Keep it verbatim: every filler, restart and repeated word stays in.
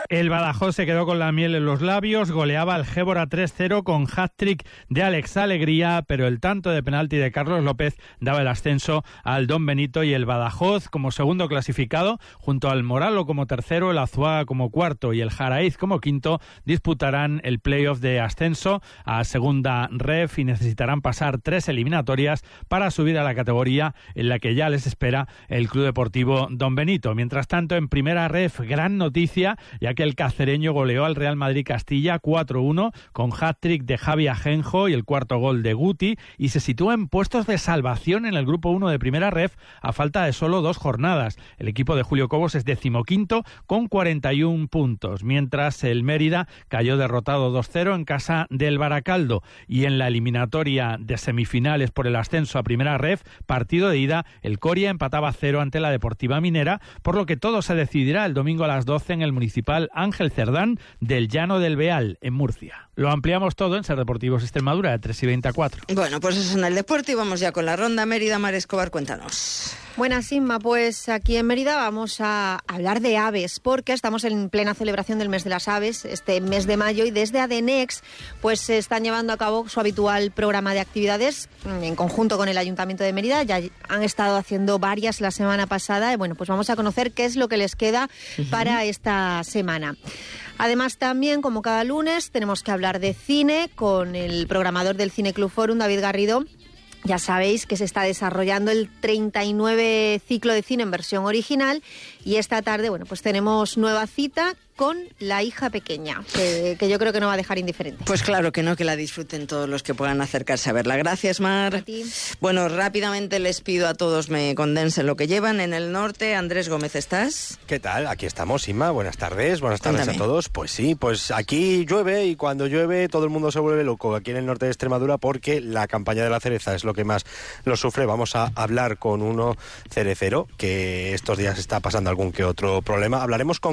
El Badajoz se quedó con la miel en los labios, goleaba al Gébora tres cero con hat-trick de Alex Alegría, pero el tanto de penalti de Carlos López daba el ascenso al Don Benito, y el Badajoz como segundo clasificado, junto al Moralo como tercero, el Azuaga como cuarto y el Jaraíz como quinto, disputarán el playoff de ascenso a segunda ref y necesitarán pasar tres eliminatorias para subir a la categoría en la que ya les espera el Club Deportivo Don Benito. Mientras tanto, en primera ref, gran noticia, ya que el cacereño goleó al Real Madrid Castilla cuatro uno con hat-trick de Javi Ajenjo y el cuarto gol de Guti, y se sitúa en puestos de salvación en el grupo uno de primera ref a falta de solo dos jornadas. El equipo de Julio Cobos es decimoquinto con cuarenta y un puntos, mientras el Mérida cayó derrotado dos cero en casa del Baracaldo. Y en la eliminatoria de semifinales por el ascenso a primera ref, partido de ida, el Coria empataba cero ante la Deportiva Minera, por lo que todo se decidirá el domingo a las doce en el municipal Ángel Cerdán del Llano del Beal, en Murcia. Lo ampliamos todo en Ser Deportivos Extremadura, de tres y veinte a cuatro. Bueno, pues eso en el deporte, y vamos ya con la ronda Mérida. Mar Escobar, cuéntanos. Buenas, Inma. Pues aquí en Mérida vamos a hablar de aves, porque estamos en plena celebración del mes de las aves, este mes de mayo, y desde ADENEX pues se están llevando a cabo su habitual programa de actividades en conjunto con el Ayuntamiento de Mérida. Ya han estado haciendo varias la semana pasada, y bueno, pues vamos a conocer qué es lo que les queda uh-huh. para esta semana. Además, también, como cada lunes, tenemos que hablar de cine con el programador del Cine Club Forum, David Garrido. Ya sabéis que se está desarrollando el treinta y nueve ciclo de cine en versión original, y esta tarde, bueno, pues tenemos nueva cita con La hija pequeña, que, que yo creo que no va a dejar indiferente. Pues claro que no, que la disfruten todos los que puedan acercarse a verla. Gracias, Mar. A ti. Bueno, rápidamente les pido a todos me condensen lo que llevan. En el norte, Andrés Gómez, ¿estás? ¿Qué tal? Aquí estamos, Inma. Buenas tardes, buenas tardes Cuéntame. a todos. Pues sí, pues aquí llueve, y cuando llueve todo el mundo se vuelve loco aquí en el norte de Extremadura, porque la campaña de la cereza es lo que más lo sufre. Vamos a hablar con uno cerecero que estos días está pasando algún que otro problema. Hablaremos con